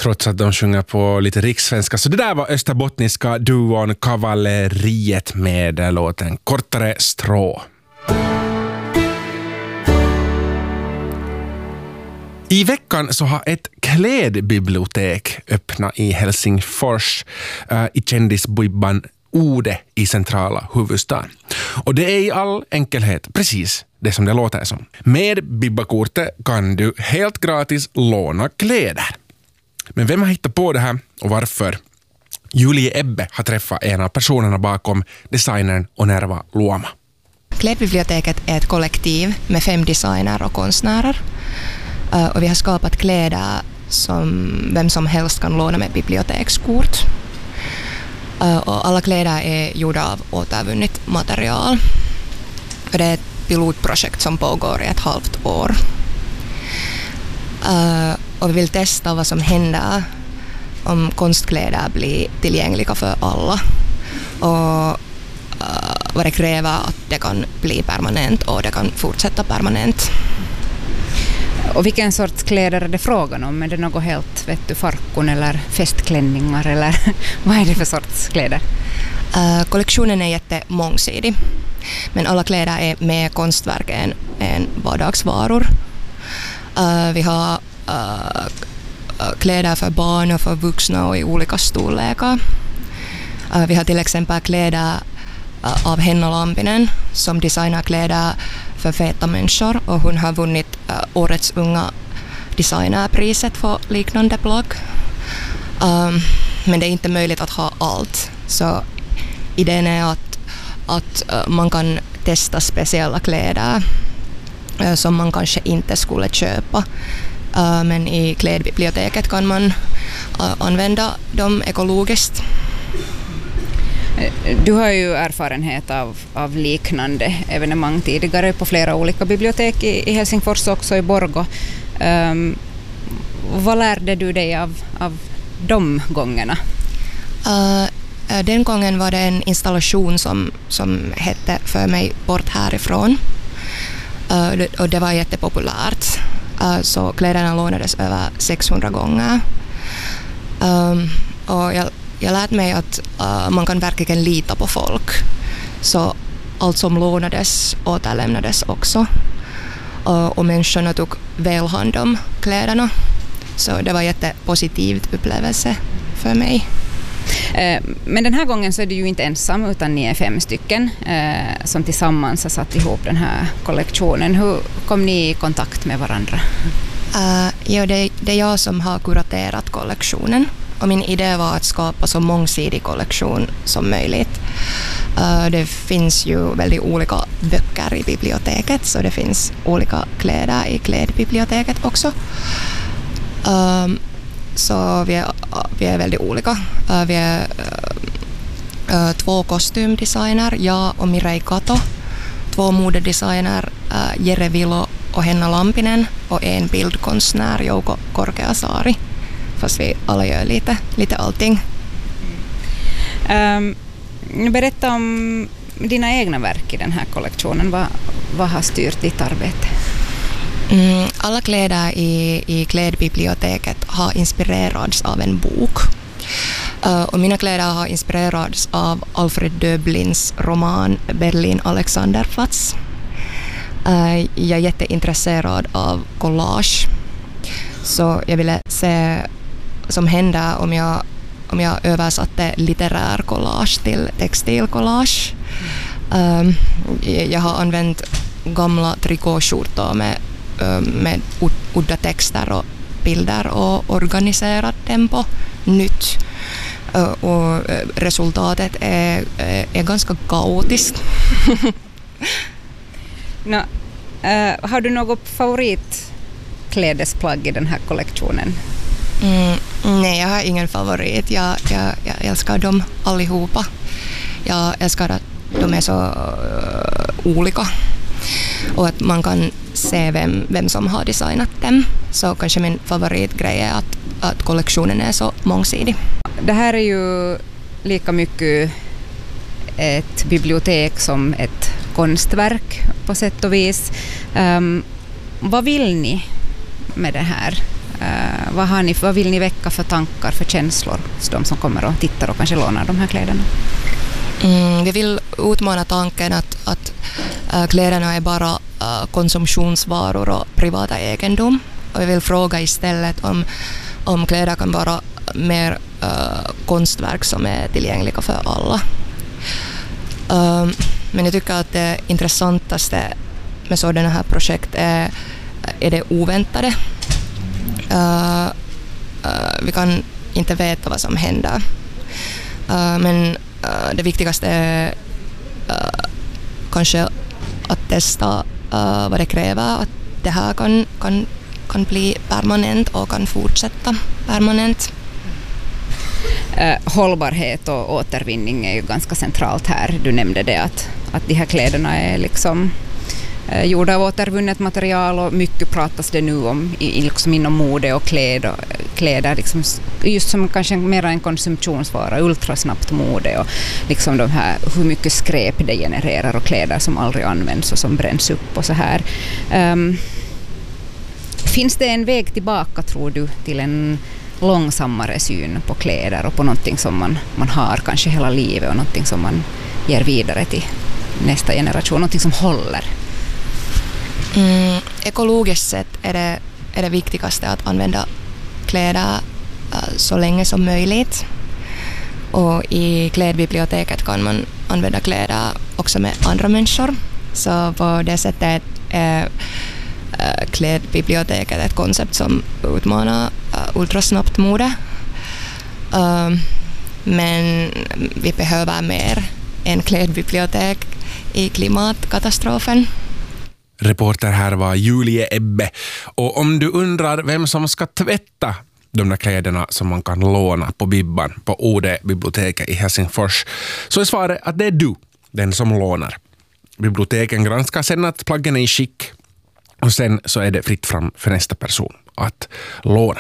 trots att de sjunger på lite rikssvenska. Så det där var österbottniska duon Kavalleriet med låten Kortare strå. I veckan så har ett klädbibliotek öppnat i Helsingfors i kändisbibban Ode i centrala huvudstaden. Och det är i all enkelhet precis det som det låter som. Med bibbakortet kan du helt gratis låna kläder. Men vem har hittat på det här och varför? Julie Ebbe har träffat en av personerna bakom designern Onerva Luoma. Klädbiblioteket är ett kollektiv med 5 designer och konstnärer. Och vi har skapat kläder som vem som helst kan låna med bibliotekskort. Och alla kläder är gjorda av återvunnet material. Och det är ett pilotprojekt som pågår i ett halvt år. Och vi vill testa vad som händer om konstkläder blir tillgängliga för alla. Och vad det kräver att det kan bli permanent och det kan fortsätta permanent. Och vilken sorts kläder är det frågan om? Är det något helt farkon eller festklänningar eller vad är det för sorts kläder? Kollektionen är jättemångsidig. Men alla kläder är mer konstverk än vardagsvaror. Vi har kläder för barn och för vuxna och i olika storlekar. Vi har till exempel kläder av Henna Lampinen som designar kläder för feta människor och hon har vunnit årets unga designerpriset för liknande plagg. Men det är inte möjligt att ha allt. Så idén är att man kan testa speciella kläder som man kanske inte skulle köpa. Men i klädbiblioteket kan man använda dem ekologiskt. Du har ju erfarenhet av liknande evenemang tidigare på flera olika bibliotek i Helsingfors och också i Borgå. Vad lärde du dig av de gångerna? Den gången var det en installation som hette För mig bort härifrån. Och det var jättepopulärt. Så kläderna lånades över 600 gånger. Och jag lärde mig att man kan verkligen lita på folk. Så allt som lånades återlämnades också. Och människorna tog väl hand om kläderna. Så det var en jättepositiv upplevelse för mig. Men den här gången så är du ju inte ensam utan ni är 5 stycken som tillsammans har satt ihop den här kollektionen. Hur kom ni i kontakt med varandra? Det är jag som har kuraterat kollektionen. Och min idé var att skapa så mångsidig kollektion som möjligt. Det finns ju väldigt olika böcker i biblioteket så det finns olika kläder i klädbiblioteket också. Så vi är väldigt olika. Vi är 2 kostymdesigner, jag och Mirei Kato. 2 modedesigner, Jere Vilo och Henna Lampinen och en bildkonstnär, Jouko Korkeasaari. Fast vi alla gör lite allting. Berätta om dina egna verk i den här kollektionen. Vad har styrt ditt arbete? Alla kläder i klädbiblioteket har inspirerats av en bok. Och mina kläder har inspirerats av Alfred Döblins roman Berlin Alexanderplatz. Jag är jätteintresserad av collage. Så jag ville se vad som händer om jag översatte litterär collage till textilcollage. Jag har använt gamla trikåskjortor med udda texter och bilder och organiserat dem på nytt. Och resultatet är ganska kaotiskt. Har du något favoritklädesplagg i den här kollektionen? Nej, jag har ingen favorit. Jag älskar dem allihopa. Jag älskar att de är så olika. Och att man kan se vem som har designat dem. Så kanske min favoritgrej är att kollektionen är så mångsidig. Det här är ju lika mycket ett bibliotek som ett konstverk på sätt och vis. Vad vill ni med det här? Vad vill ni väcka för tankar, för känslor hos de som kommer och tittar och kanske lånar de här kläderna? Vi vill utmana tanken att kläderna är bara konsumtionsvaror och privata egendom. Och vi vill fråga istället om kläder kan vara mer konstverk som är tillgängliga för alla. Men jag tycker att det intressantaste med sådana här projekt är det oväntade. Vi kan inte veta vad som händer. Men det viktigaste är kanske att testa vad det kräver. Att det här kan bli permanent och kan fortsätta permanent. Hållbarhet och återvinning är ju ganska centralt här. Du nämnde det att de här kläderna är liksom gjorda av återvunnet material och mycket pratas det nu om liksom inom mode och kläder liksom, just som kanske mer en konsumtionsvara, ultrasnabbt mode och liksom de här, hur mycket skräp det genererar och kläder som aldrig används och som bränns upp och så här. Finns det en väg tillbaka, tror du, till en långsammare syn på kläder och på någonting som man har kanske hela livet och någonting som man ger vidare till nästa generation, någonting som håller? Ekologiskt sett är det viktigaste att använda kläder så länge som möjligt. Och i klädbiblioteket kan man använda kläder också med andra människor. Så på det sättet är klädbiblioteket ett koncept som utmanar ultrasnabbt mode. Men vi behöver mer än klädbibliotek i klimatkatastrofen. Reporter här var Julie Ebbe. Och om du undrar vem som ska tvätta de där kläderna som man kan låna på Bibban på OD-biblioteket i Helsingfors, så är svaret att det är du, den som lånar. Biblioteken granskar sedan att plaggen är i skick och sen så är det fritt fram för nästa person att låna.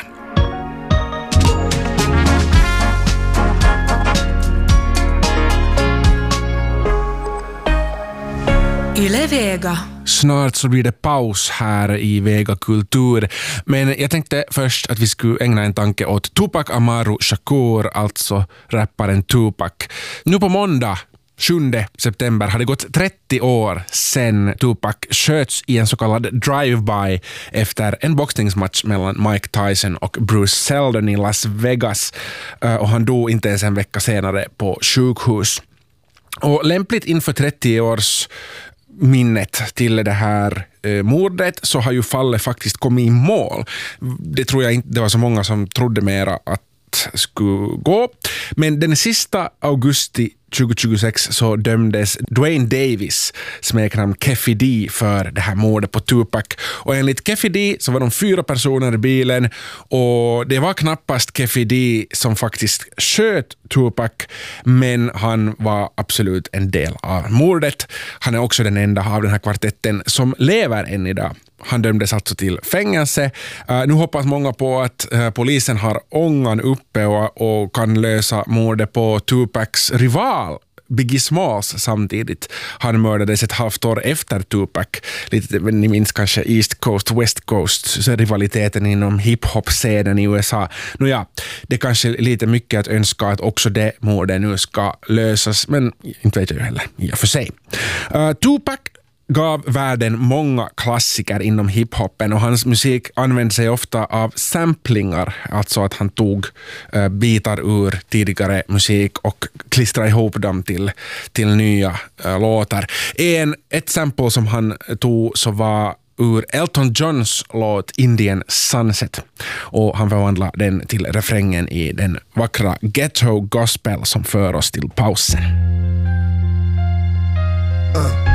Yle Vega. Snart så blir det paus här i Vega Kultur. Men jag tänkte först att vi skulle ägna en tanke åt Tupac Amaru Shakur, alltså rapparen Tupac. Nu på måndag 7 september hade gått 30 år sedan Tupac sköts i en så kallad drive-by efter en boxningsmatch mellan Mike Tyson och Bruce Seldon i Las Vegas. Och han dog inte ens en vecka senare på sjukhus. Och lämpligt inför 30 års minnet till det här mordet så har ju fallet faktiskt kommit i mål. Det tror jag inte det var så många som trodde mera att skulle gå. Men den sista augusti 2026 så dömdes Dwayne Davis, smeknamn Keffi D, för det här mordet på Tupac. Och enligt Keffi D så var de 4 personer i bilen och det var knappast Keffi D som faktiskt sköt Tupac, men han var absolut en del av mordet. Han är också den enda av den här kvartetten som lever än idag. Han dömdes alltså till fängelse. Nu hoppas många på att polisen har ångan uppe och kan lösa mordet på Tupacs rival Biggie Smalls samtidigt. Han mördades ett halvt år efter Tupac. Lite, ni minns kanske East Coast, West Coast, så rivaliteten inom hiphop-scenen i USA. Nåja, det är kanske lite mycket att önska att också det mordet nu ska lösas, men inte vet jag ju heller i och för sig. Tupac gav världen många klassiker inom hiphopen och hans musik använde sig ofta av samplingar, alltså att han tog bitar ur tidigare musik och klistrade ihop dem till nya låtar. Ett sample som han tog så var ur Elton Johns låt Indian Sunset och han förvandlade den till refrängen i den vackra Ghetto Gospel som för oss till pausen.